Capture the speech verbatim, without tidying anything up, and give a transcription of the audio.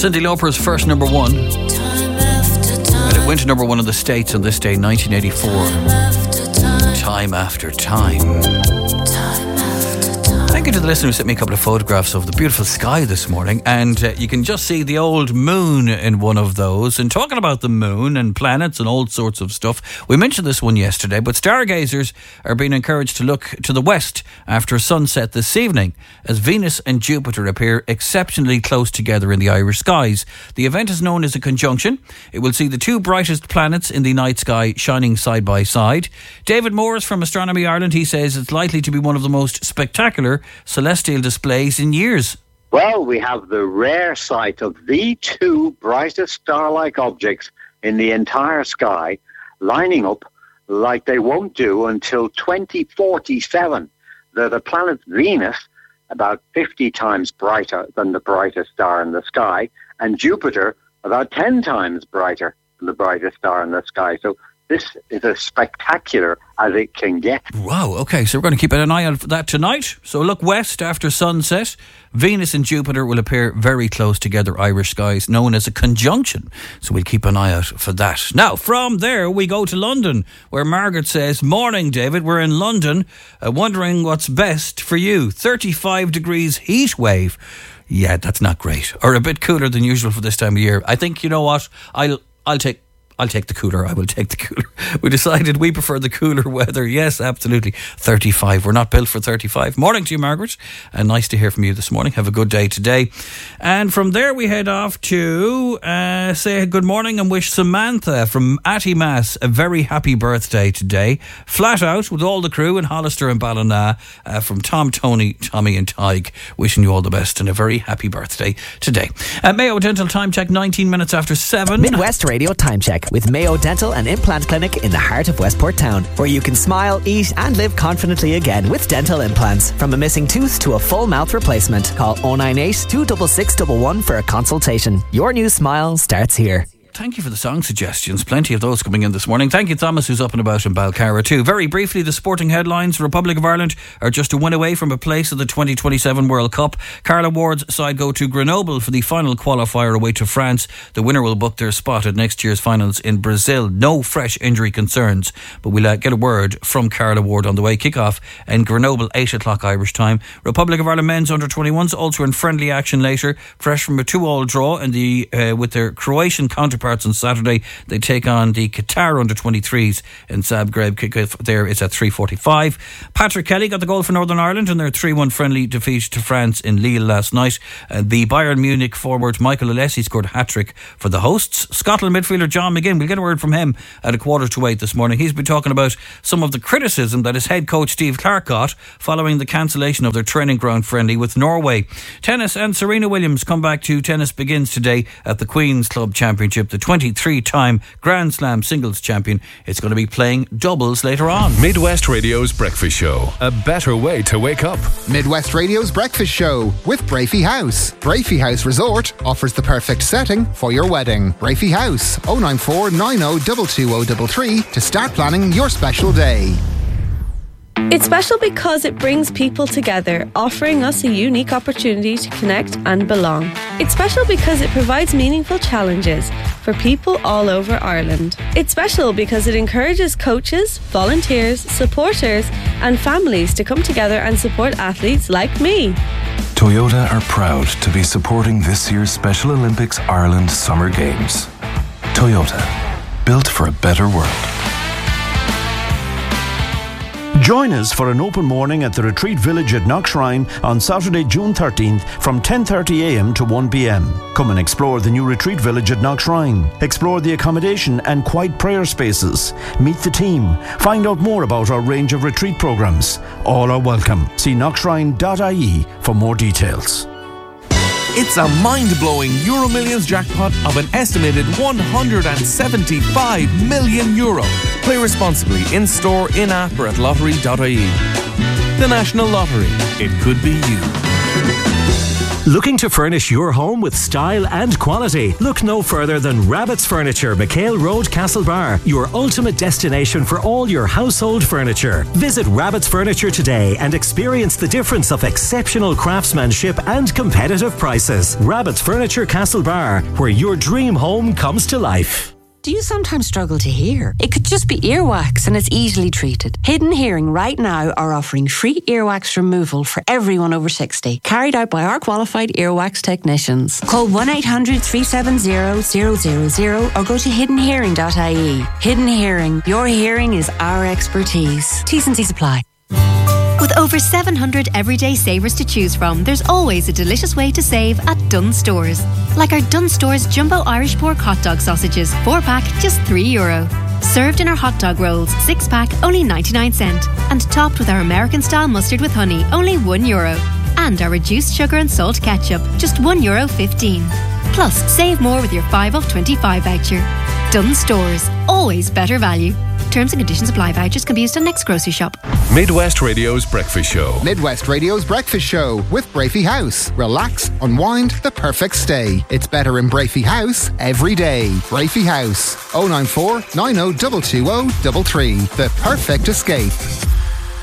Cyndi Lauper's first number one. And it went to number one in the States on this day, nineteen eighty-four. Time After Time. Thank you to the listener who sent me a couple of photographs of the beautiful sky this morning, and uh, you can just see the old moon in one of those. And talking about the moon and planets and all sorts of stuff, we mentioned this one yesterday, but stargazers are being encouraged to look to the west after sunset this evening as Venus and Jupiter appear exceptionally close together in the Irish skies. The event is known as a conjunction. It will see the two brightest planets in the night sky shining side by side. David Moores from Astronomy Ireland, he says it's likely to be one of the most spectacular celestial displays in years. Well, we have the rare sight of the two brightest star-like objects in the entire sky lining up like they won't do until twenty forty-seven. They're the planet Venus, about fifty times brighter than the brightest star in the sky, and Jupiter, about ten times brighter than the brightest star in the sky. So this is as spectacular as it can get. Wow, okay, so we're going to keep an eye on that tonight. So look west after sunset. Venus and Jupiter will appear very close together, Irish skies, known as a conjunction. So we'll keep an eye out for that. Now, from there, we go to London, where Margaret says, "Morning, David, we're in London, uh, wondering what's best for you. thirty-five degrees heat wave." Yeah, that's not great. Or a bit cooler than usual for this time of year. I think, you know what, I'll I'll take... I'll take the cooler. I will take the cooler. We decided we prefer the cooler weather. Yes, absolutely. thirty-five. We're not built for thirty-five. Morning to you, Margaret. And nice to hear from you this morning. Have a good day today. And from there we head off to uh, say good morning and wish Samantha from Attimass a very happy birthday today. Flat out with all the crew in Hollister and Ballina uh, from Tom, Tony, Tommy and Tig. Wishing you all the best and a very happy birthday today. Uh, Mayo Dental Time Check, nineteen minutes after seven. Midwest Radio Time Check with Mayo Dental and Implant Clinic in the heart of Westport Town, where you can smile, eat and live confidently again with dental implants. From a missing tooth to a full mouth replacement, call oh nine eight, two six six, one one for a consultation. Your new smile starts here. Thank you for the song suggestions. Plenty of those coming in this morning. Thank you, Thomas, who's up and about in Balcarra too. Very briefly, the sporting headlines. Republic of Ireland are just a win away from a place at the twenty twenty-seven World Cup. Carla Ward's side go to Grenoble for the final qualifier away to France. The winner will book their spot at next year's finals in Brazil. No fresh injury concerns, but we'll uh, get a word from Carla Ward on the way. Kick-off in Grenoble, eight o'clock Irish time. Republic of Ireland men's under twenty-ones also in friendly action later. Fresh from a two-all draw in the uh, with their Croatian counterparts on Saturday. They take on the Qatar under twenty-threes in Zagreb. Kick-off there is at three forty-five. Patrick Kelly got the goal for Northern Ireland in their three one friendly defeat to France in Lille last night. Uh, the Bayern Munich forward Michael Alessi scored a hat-trick for the hosts. Scotland midfielder John McGinn, we'll get a word from him at a quarter to eight this morning. He's been talking about some of the criticism that his head coach Steve Clark got following the cancellation of their training ground friendly with Norway. Tennis and Serena Williams come back to Tennis Begins today at the Queen's Club Championship. The twenty-three-time Grand Slam singles champion is going to be playing doubles later on. Midwest Radio's Breakfast Show. A better way to wake up. Midwest Radio's Breakfast Show with Brafey House. Brafey House Resort offers the perfect setting for your wedding. Brafey House, oh nine four nine oh two two oh three three to start planning your special day. It's special because it brings people together, offering us a unique opportunity to connect and belong. It's special because it provides meaningful challenges for people all over Ireland. It's special because it encourages coaches, volunteers, supporters and families to come together and support athletes like me. Toyota are proud to be supporting this year's Special Olympics Ireland Summer Games. Toyota, built for a better world. Join us for an open morning at the Retreat Village at Knockshrine on Saturday, June thirteenth from ten thirty a m to one p m. Come and explore the new Retreat Village at Knockshrine. Explore the accommodation and quiet prayer spaces. Meet the team. Find out more about our range of retreat programs. All are welcome. See knockshrine dot I E for more details. It's a mind-blowing Euro Millions jackpot of an estimated one hundred seventy-five million euro. Play responsibly in-store, in-app or at lottery dot I E. The National Lottery. It could be you. Looking to furnish your home with style and quality? Look no further than Rabbit's Furniture, McHale Road, Castlebar, your ultimate destination for all your household furniture. Visit Rabbit's Furniture today and experience the difference of exceptional craftsmanship and competitive prices. Rabbit's Furniture, Castlebar, where your dream home comes to life. Do you sometimes struggle to hear? It could just be earwax and it's easily treated. Hidden Hearing right now are offering free earwax removal for everyone over sixty, carried out by our qualified earwax technicians. Call one eight hundred, three seven zero, zero zero zero or go to hidden hearing dot I E. Hidden Hearing, your hearing is our expertise. T's and C's apply. With over seven hundred everyday savers to choose from, there's always a delicious way to save at Dunnes Stores. Like our Dunnes Stores Jumbo Irish Pork Hot Dog Sausages, four pack, just three euro. Served in our hot dog rolls, six pack, only ninety-nine cent. And topped with our American style mustard with honey, only one euro. And our reduced sugar and salt ketchup, just one euro fifteen. Plus, save more with your five off twenty-five voucher. Dunnes Stores, always better value. Terms and conditions apply. Vouchers can be used on next grocery shop. Midwest Radio's Breakfast Show. Midwest Radio's Breakfast Show with Brafey House. Relax, unwind, the perfect stay. It's better in Brafey House every day. Brafey House, oh nine four, nine oh two two oh three three. The perfect escape.